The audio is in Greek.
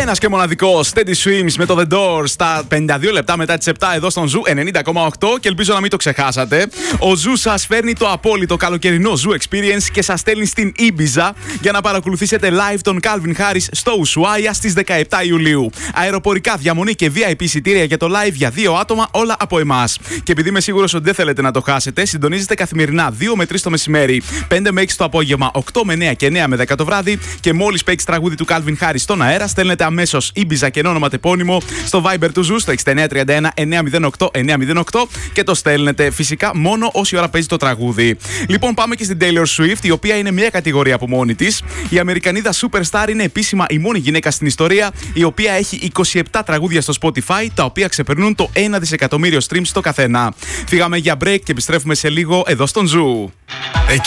Ένας και μοναδικός Steady Swims με το The Doors στα 52 λεπτά μετά τις 7 εδώ στον Ζου 90,8 και ελπίζω να μην το ξεχάσατε. Ο Ζου σας φέρνει το απόλυτο καλοκαιρινό Ζου Experience και σας στέλνει στην Ibiza για να παρακολουθήσετε live τον Calvin Harris στο Ουσουάια στις 17 Ιουλίου. Αεροπορικά, διαμονή και VIP εισιτήρια για το live για 2 άτομα, όλα από εμάς. Και επειδή είμαι σίγουρος ότι δεν θέλετε να το χάσετε, συντονίζετε καθημερινά 2 με 3 το μεσημέρι, 5 με 6 το απόγευμα, 8 με 9 και 9 με 10 το βράδυ. Και μόλις παίξει τραγούδι του Calvin Harris στον αέρα, στέλνετε αμέσως Ibiza και όνομα τεπώνυμο στο Viber του Ζου στο 6931 908 908 και το στέλνετε φυσικά μόνο όση ώρα παίζει το τραγούδι. Λοιπόν, πάμε και στην Taylor Swift, η οποία είναι μια κατηγορία από μόνη της. Η Αμερικανίδα Superstar είναι επίσημα η μόνη γυναίκα στην ιστορία η οποία έχει 27 τραγούδια στο Spotify, τα οποία ξεπερνούν το 1 δισεκατομμύριο streams το καθένα. Φύγαμε για break και επιστρέφουμε σε λίγο εδώ στον Ζου.